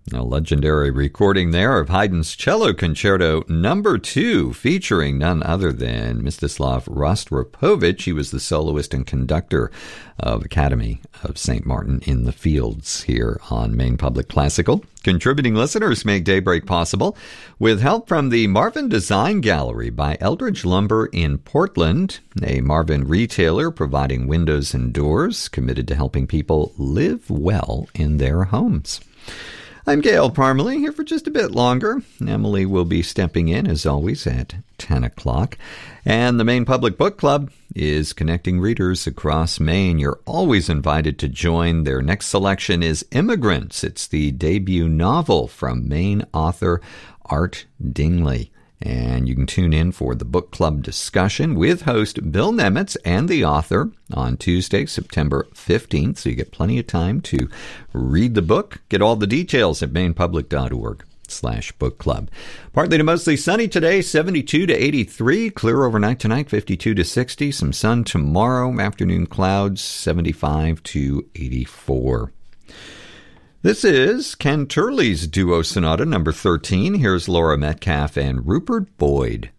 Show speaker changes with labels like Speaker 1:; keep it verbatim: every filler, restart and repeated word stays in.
Speaker 1: A legendary recording there of Haydn's Cello Concerto Number Two, featuring none other than Mstislav Rostropovich. He was the soloist and conductor of Academy of Saint Martin in the Fields here on Maine Public Classical. Contributing listeners make Daybreak possible with help from the Marvin Design Gallery by Eldridge Lumber in Portland, a Marvin retailer providing windows and doors, committed to helping people live well in their homes. I'm Gail Parmalee, here for just a bit longer. Emily will be stepping in, as always, at ten o'clock. And the Maine Public Book Club is connecting readers across Maine. You're always invited to join. Their next selection is Immigrants. It's the debut novel from Maine author Art Dingley. And you can tune in for the book club discussion with host Bill Nemitz and the author on Tuesday, September fifteenth. So you get plenty of time to read the book. Get all the details at mainepublic.org slash book club. Partly to mostly sunny today, seventy-two to eighty-three. Clear overnight tonight, fifty-two to sixty. Some sun tomorrow. Afternoon clouds, seventy-five to eighty-four. This is Ken Turley's Duo Sonata number thirteen. Here's Laura Metcalf and Rupert Boyd.